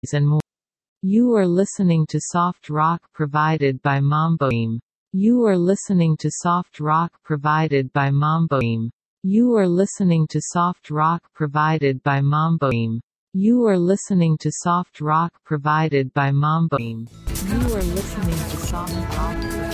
and more. You are listening to soft rock provided by Mamboim. You are listening to soft rock provided by Mamboim. You are listening to soft rock provided by Mamboim. You are listening to soft rock provided by Mamboim. You are listening to soft rock.